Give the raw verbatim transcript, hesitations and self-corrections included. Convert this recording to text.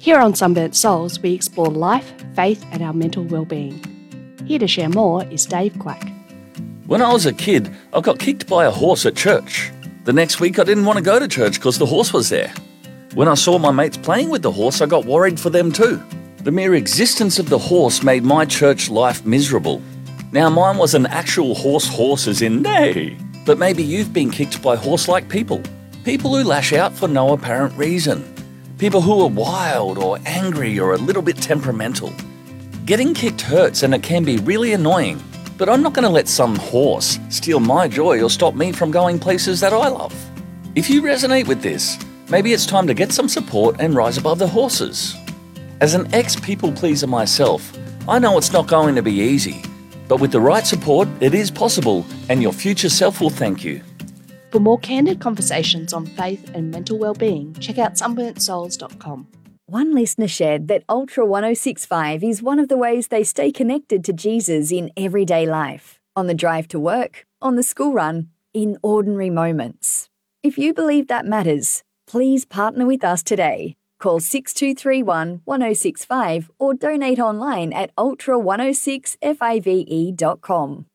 Here on Sunburnt Souls, we explore life, faith, and our mental well-being. Here to share more is Dave Quack. When I was a kid, I got kicked by a horse at church. The next week, I didn't want to go to church because the horse was there. When I saw my mates playing with the horse, I got worried for them too. The mere existence of the horse made my church life miserable. Now, mine was an actual horse horse as in nay. But maybe you've been kicked by horse-like people. People who lash out for no apparent reason. People who are wild or angry or a little bit temperamental. Getting kicked hurts and it can be really annoying. But I'm not going to let some horse steal my joy or stop me from going places that I love. If you resonate with this, maybe it's time to get some support and rise above the horses. As an ex-people pleaser myself, I know it's not going to be easy. But with the right support, it is possible, and your future self will thank you. For more candid conversations on faith and mental well-being, check out sunburnt souls dot com. One listener shared that Ultra one oh six point five is one of the ways they stay connected to Jesus in everyday life, on the drive to work, on the school run, in ordinary moments. If you believe that matters, please partner with us today. Call six two three one, one oh six five or donate online at ultra one oh six five dot com.